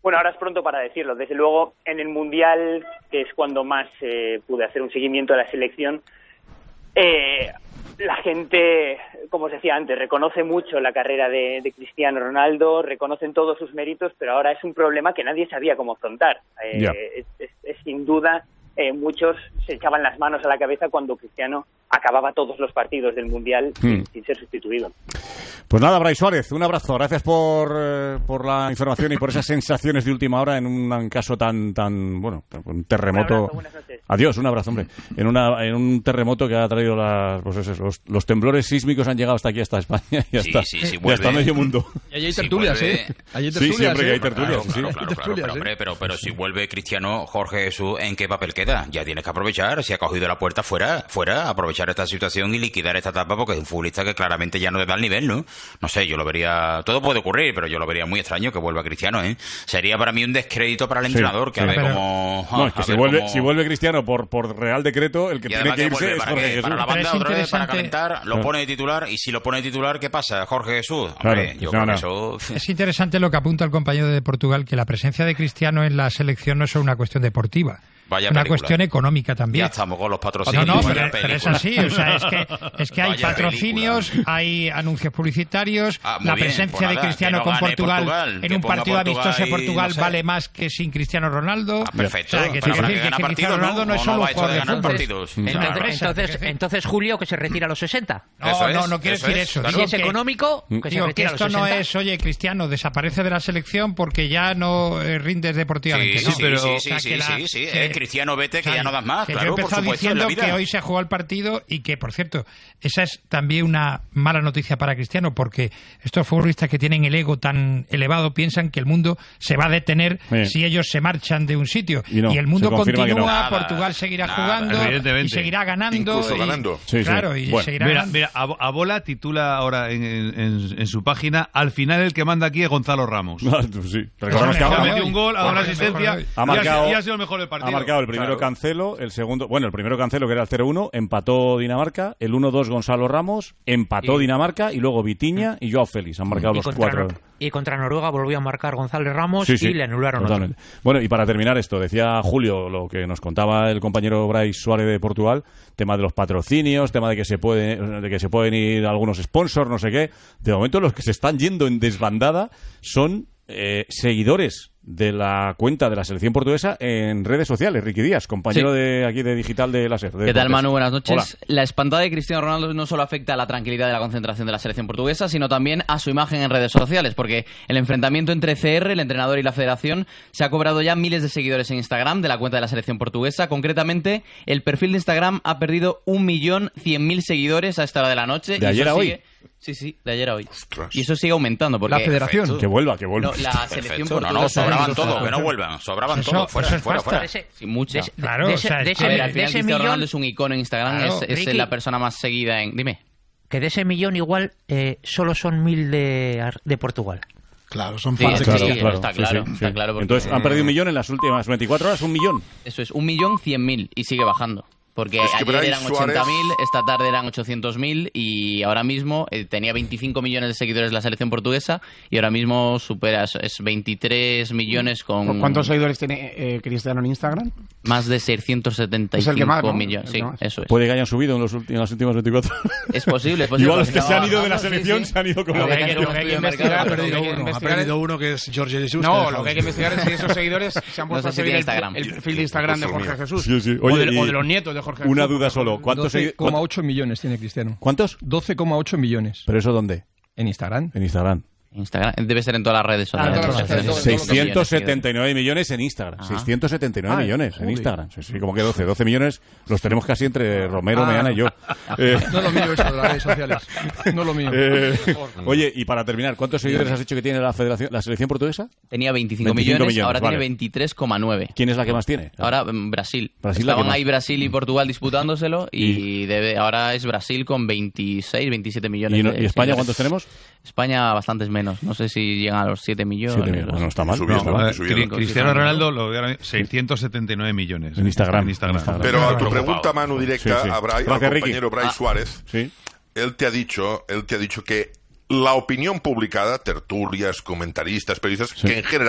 Bueno, ahora es pronto para decirlo. Desde luego, en el Mundial, que es cuando más pude hacer un seguimiento de la selección, la gente, como os decía antes, reconoce mucho la carrera de Cristiano Ronaldo, reconocen todos sus méritos, pero ahora es un problema que nadie sabía cómo afrontar. Es sin duda, muchos se echaban las manos a la cabeza cuando Cristiano acababa todos los partidos del Mundial sin ser sustituido. Pues nada, Brais Suárez, un abrazo. Gracias por la información y por esas sensaciones de última hora en un caso tan bueno, un terremoto. Un abrazo, buenas noches. Adiós, un abrazo, hombre. En un terremoto que ha traído los temblores sísmicos han llegado hasta aquí, hasta España y hasta, y hasta medio mundo. Y allí hay tertulias, vuelve... Sí, siempre que hay tertulias. Claro, hombre, pero si vuelve Cristiano, Jorge Jesús, ¿en qué papel queda? Ya tienes que aprovechar. Si ha cogido la puerta fuera, aprovechar esta situación y liquidar esta etapa, porque es un futbolista que claramente ya no le da el nivel, ¿no? No sé, yo lo vería... Todo puede ocurrir, pero yo lo vería muy extraño que vuelva Cristiano, ¿eh? Sería para mí un descrédito para el entrenador, que a ver cómo... No, es que si vuelve Cristiano por real decreto, el que tiene que irse es Jorge Jesús. Para la banda, otra vez, para calentar, lo pone de titular, y si lo pone de titular, ¿qué pasa? Jorge Jesús. Hombre, yo creo que eso... Es interesante lo que apunta el compañero de Portugal, que la presencia de Cristiano en la selección no es solo una cuestión deportiva. Vaya una película. Cuestión económica también. Ya estamos con los patrocinios. No, pero es así, o sea, es que hay Vaya patrocinios, película. hay anuncios publicitarios, la bien, presencia pues de nada, Cristiano con Portugal en un partido amistoso de Portugal no sé. vale más que sin Cristiano Ronaldo. Perfecto, o sea, que pero habrá decir que ganar que Cristiano partidos, Ronaldo no es solo un jugador de fútbol. Entonces Julio, que se retira a los 60. No quiero decir eso. Si es económico, que se retira a los 60. Esto no es, oye, Cristiano desaparece de la selección porque ya no rindes deportivamente. Sí. Cristiano, vete, que ya no das más. Que claro, yo he empezado diciendo que hoy se ha jugado el partido y que, por cierto, esa es también una mala noticia para Cristiano, porque estos futbolistas que tienen el ego tan elevado piensan que el mundo se va a detener si ellos se marchan de un sitio. Y el mundo continúa, Portugal seguirá jugando y seguirá ganando. Incluso ganando. Claro, y seguirá ganando. Mira, Abola titula ahora en su página: al final el que manda aquí es Gonzalo Ramos. Sí. Recordamos que ha metido un gol, ha dado una asistencia y ha sido el mejor del partido. Ha marcado el primero Cancelo, el segundo... Bueno, el primero Cancelo, que era el 0-1, empató Dinamarca, el 1-2 Gonzalo Ramos, empató Dinamarca, y luego Vitinha y Joao Félix. Han marcado los 4. Y contra Noruega volvió a marcar González Ramos y le anularon otro. Bueno, y para terminar esto, decía Julio lo que nos contaba el compañero Brais Suárez de Portugal, tema de los patrocinios, tema de que se pueden ir algunos sponsors, no sé qué. De momento los que se están yendo en desbandada son seguidores de la cuenta de la selección portuguesa en redes sociales. Ricky Díaz, compañero de aquí de Digital de Láser. ¿Qué tal, Manu? Buenas noches. Hola. La espantada de Cristiano Ronaldo no solo afecta a la tranquilidad de la concentración de la selección portuguesa, sino también a su imagen en redes sociales, porque el enfrentamiento entre CR, el entrenador, y la federación se ha cobrado ya miles de seguidores en Instagram de la cuenta de la selección portuguesa. Concretamente, el perfil de Instagram ha perdido 1.100.000 seguidores a esta hora de la noche. ¿De ayer a hoy? Sí, de ayer a hoy. Ostras. Y eso sigue aumentando. Porque la federación. Perfecto. Que vuelva. No, la selección portuguesa. No, sobraban todo, que no vuelvan. Sobraban todo. Fuera. Sin mucho. Claro, de ese Cristiano millón, Ronaldo es un icono en Instagram, claro, es Ricky, la persona más seguida en... Dime. que de ese millón igual solo son 1.000 de Portugal. Claro, son Sí, fans. claro. Está claro. Porque... Entonces han perdido 1 millón en las últimas 24 horas, 1 millón. Eso es, 1.100.000 y sigue bajando. Porque Es que ayer Brais eran 80.000, esta tarde eran 800.000 y ahora mismo tenía 25 millones de seguidores la selección portuguesa y ahora mismo supera, es 23 millones con... ¿Cuántos seguidores tiene Cristiano en Instagram? Más de 675 Es el que más, ¿no? millones. Sí, eso es. Puede que hayan subido en las últimas 24 horas. Es posible. Igual los que se han ido de la selección se han ido como... Lo que hay que investigar, Ha perdido uno que es Jorge Jesús. No, lo que hay que investigar es si esos seguidores se han No puesto sé si a seguir tiene el perfil de Instagram de Jorge Jesús. Sí. O Oye, de los nietos de Jorge Jesús. una duda solo. ¿Cuántos 12,8 millones tiene Cristiano. ¿Cuántos? 12,8 millones. ¿Pero eso dónde? En Instagram. En Instagram. Instagram debe ser en todas las redes sociales. 679 millones en Instagram. 679 millones en Instagram. Sí, como que 12 millones los tenemos casi entre Romero, Meana y yo. No lo mío eso de las redes sociales. No lo mío. Oye, y para terminar, ¿cuántos seguidores has hecho que tiene la selección portuguesa? Tenía 25 millones, ahora vale. tiene 23,9. ¿Quién es la que más tiene? Ahora Brasil. Estaban la que más. Ahí Brasil y Portugal disputándoselo y ahora es Brasil con 26, 27 millones. ¿Y España cuántos tenemos? España bastantes menos. No sé si llegan a los 7 millones. Bueno, no está mal. Cristiano Ronaldo, 679 millones. En Instagram. Pero a tu pregunta, Manu, directa, sí. al compañero Brais Suárez, él te ha dicho que la opinión publicada, tertulias, comentaristas, periodistas, que en general